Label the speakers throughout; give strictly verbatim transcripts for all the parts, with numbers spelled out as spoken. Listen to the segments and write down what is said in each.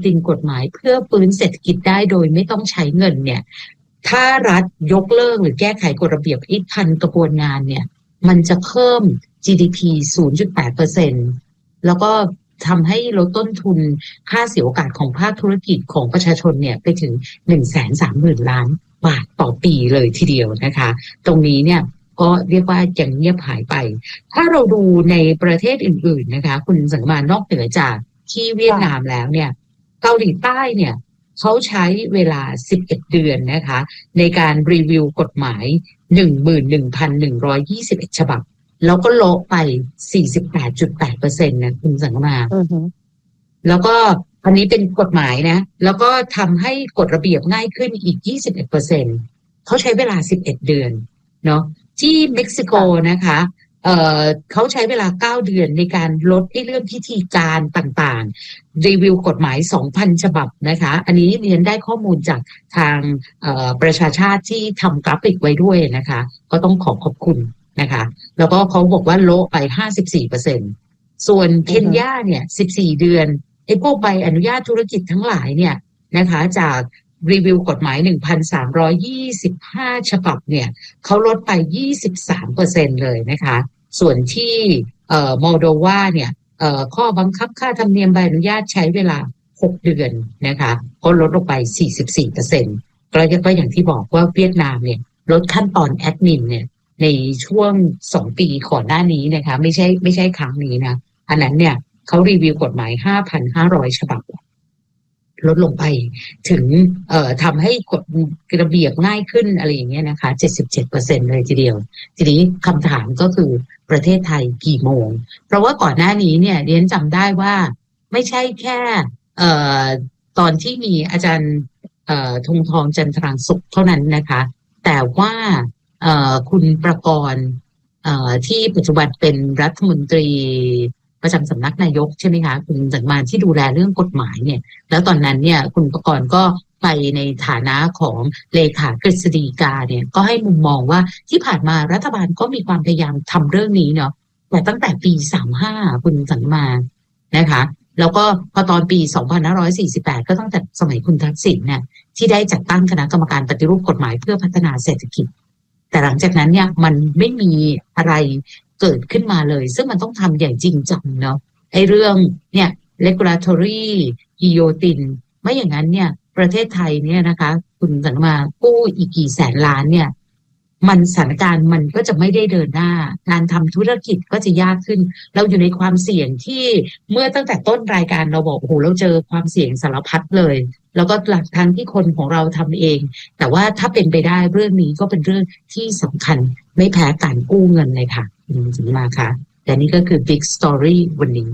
Speaker 1: ตินกฎหมายเพื่อฟื้นเศรษฐกิจได้โดยไม่ต้องใช้เงินเนี่ยถ้ารัฐยกเลิกหรือแก้ไขกฎระเบียบอีกพันกระบวนงานเนี่ยมันจะเพิ่ม จี ดี พี ศูนย์จุดแปดเปอร์เซ็นต์ แล้วก็ทำให้ลดต้นทุนค่าเสียโอกาสของภาคธุรกิจของประชาชนเนี่ยไปถึง หนึ่งแสนสามหมื่น ล้านบาทต่อปีเลยทีเดียวนะคะตรงนี้เนี่ยก็เรียกว่ายังเงียบหายไปถ้าเราดูในประเทศอื่นๆนะคะคุณสังมานนอกเหนือจากที่เวียดนามแล้วเนี่ยเกาหลีใต้เนี่ยเขาใช้เวลาสิบเอ็ดเดือนนะคะในการรีวิวกฎหมาย หนึ่งหมื่นหนึ่งพันหนึ่งร้อยยี่สิบเอ็ด ฉบับแล้วก็ลดไป สี่สิบแปดจุดแปดเปอร์เซ็นต์ นะคุณสังมา uh-huh. แล้วก็อันนี้เป็นกฎหมายนะแล้วก็ทำให้กฎระเบียบง่ายขึ้นอีก ยี่สิบเอ็ดเปอร์เซ็นต์ เขาใช้เวลาสิบเอ็ดเดือนเนาะที่เม็กซิโกนะคะเอ่อเขาใช้เวลาเก้าเดือนในการลดให้เรื่องพิธีการต่างๆรีวิวกฎหมาย สองพัน ฉบับนะคะอันนี้เรียนได้ข้อมูลจากทางเอ่อประชาชาติที่ทำกราฟิกไว้ด้วยนะคะก็ต้องขอขอบคุณนะคะแล้วก็เขาบอกว่าโละไป ห้าสิบสี่เปอร์เซ็นต์ ส่วนเคนยาเนี่ยสิบสี่เดือนไอ้พวกใบอนุญาตธุรกิจทั้งหลายเนี่ยนะคะจากรีวิวกฎหมาย หนึ่งพันสามร้อยยี่สิบห้า ฉบับเนี่ยเขาลดไป ยี่สิบสามเปอร์เซ็นต์ เลยนะคะส่วนที่เอ่อมอลโดวาเนี่ยเอ่อข้อบังคับค่าธรรมเนียมใบอนุญาตใช้เวลาหกเดือนนะคะก็ลดลงไป สี่สิบสี่เปอร์เซ็นต์ ก็อย่างที่บอกว่าเวียดนามเนี่ยลดขั้นตอนแอดมินเนี่ยในช่วงสองปีก่อนหน้านี้นะคะไม่ใช่ไม่ใช่ครั้งนี้นะอันนั้นเนี่ยเขารีวิวกฎหมาย ห้าพันห้าร้อย ฉบับลดลงไปถึงเอ่อทำให้กฎระเบียบง่ายขึ้นอะไรอย่างเงี้ยนะคะ เจ็ดสิบเจ็ดเปอร์เซ็นต์ เลยทีเดียวทีนี้คำถามก็คือประเทศไทยกี่โมงเพราะว่าก่อนหน้านี้เนี่ยเรียนจำได้ว่าไม่ใช่แค่เอ่อตอนที่มีอาจารย์เอ่อธงทองจันทรังสุขเท่านั้นนะคะแต่ว่าเอ่อคุณประกรณ์เอ่อที่ปัจจุบันเป็นรัฐมนตรีประจำสำนักนายกใช่ไหมคะคุณสังมาที่ดูแลเรื่องกฎหมายเนี่ยแล้วตอนนั้นเนี่ยคุณประกรณ์ก็ไปในฐานะของเลขากฤษฎีกาเนี่ยก็ให้มุมมองว่าที่ผ่านมารัฐบาลก็มีความพยายามทำเรื่องนี้เนาะแต่ตั้งแต่ปีสามสิบห้าคุณสังมานะคะแล้วก็พอตอนปีสองพันห้าร้อยสี่สิบแปดก็ตั้งแต่สมัยคุณทักษิณเนี่ยที่ได้จัดตั้งคณะกรรมการปฏิรูปกฎหมายเพื่อพัฒนาเศรษฐกิจแต่หลังจากนั้นเนี่ยมันไม่มีอะไรเกิดขึ้นมาเลยซึ่งมันต้องทำอย่างจริงจังเนาะไอ้เรื่องเนี่ย regulatory guillotine ไม่อย่างนั้นเนี่ยประเทศไทยเนี่ยนะคะคุณสังมากู้อีกกี่แสนล้านเนี่ยมันสถานการณ์มันก็จะไม่ได้เดินหน้าการทำธุรกิจก็จะยากขึ้นเราอยู่ในความเสี่ยงที่เมื่อตั้งแต่ต้นรายการเราบอกโอ้โหเราเจอความเสี่ยงสารพัดเลยแล้วก็หลักทางที่คนของเราทำเองแต่ว่าถ้าเป็นไปได้เรื่องนี้ก็เป็นเรื่องที่สำคัญไม่แพ้การกู้เงินเลยค่ะคุณสังมาค่ะแต่นี่ก็คือ Big Story วันนี้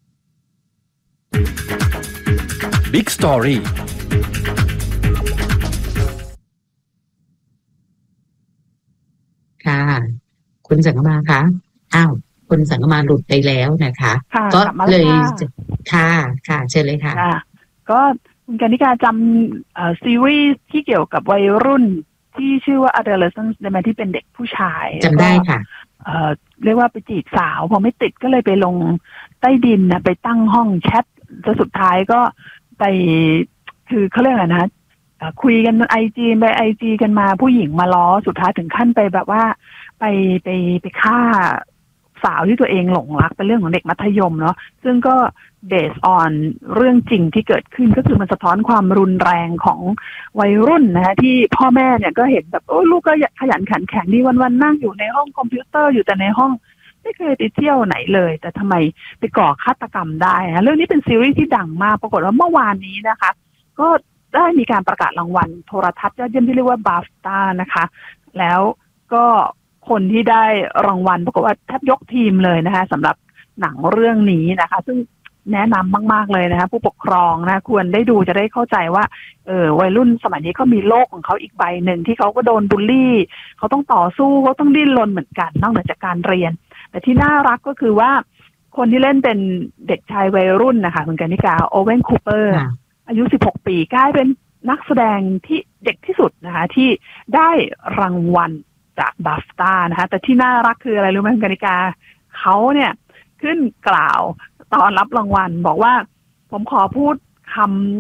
Speaker 2: Big Story
Speaker 1: ค่ะคุณสังมาคะอ้าวคุณสังมาหลุดไปแล้วนะคะก็เลยค่ะค่ะเชิญเลยค่ะ
Speaker 3: ก็คุณกนิกาจำซีรีส์ที่เกี่ยวกับวัยรุ่นที่ชื่อว่า Adolescence ได้ไหมที่เป็นเด็กผู้ชาย
Speaker 1: จำได้ค่ะ
Speaker 3: เอ่อเรียกว่าไปจีบสาวพอไม่ติดก็เลยไปลงใต้ดินนะไปตั้งห้องแชทแล้วสุดท้ายก็ไปคือเขาเรียกอะไรนะคุยกันไอจีไปไอจีกันมาผู้หญิงมาล้อสุดท้ายถึงขั้นไปแบบว่าไปไปไปฆ่าสาวที่ตัวเองหลงรักเป็นเรื่องของเด็กมัธยมเนาะซึ่งก็ based on เรื่องจริงที่เกิดขึ้นก็คือมันสะท้อนความรุนแรงของวัยรุ่นนะคะที่พ่อแม่เนี่ยก็เห็นแบบโอ้ลูกก็ขยันขันแข็งดีวันๆนั่งอยู่ในห้องคอมพิวเตอร์อยู่แต่ในห้องไม่เคยไปเที่ยวไหนเลยแต่ทำไมไปก่อฆาตกรรมได้นะเรื่องนี้เป็นซีรีส์ที่ดังมากปรากฏว่าเมื่อวานนี้นะคะก็ได้มีการประกาศรางวัลโทรทัศน์ยอดเยี่ยมที่เรียกว่า บัฟต้า นะคะแล้วก็คนที่ได้รางวัลปรากฏว่าแทบยกทีมเลยนะคะสำหรับหนังเรื่องนี้นะคะซึ่งแนะนำมากๆเลยนะคะผู้ปกครองนะควรได้ดูจะได้เข้าใจว่าเออวัยรุ่นสมัยนี้เขามีโลกของเขาอีกใบหนึ่งที่เขาก็โดนบูลลี่เขาต้องต่อสู้เขาต้องดิ้นรนเหมือนกันนอกเหนือจากการเรียนแต่ที่น่ารักก็คือว่าคนที่เล่นเป็นเด็กชายวัยรุ่นนะคะคุณกนิกาโอเวนคูเปอร์อายุสิบหกปีกลายเป็นนักแสดงที่เด็กที่สุดนะคะที่ได้รางวัลจาก บัฟต้า นะคะแต่ที่น่ารักคืออะไรรู้ไหมคุณกนิกาเขาเนี่ยขึ้นกล่าวตอนรับรางวัลบอกว่าผมขอพูดค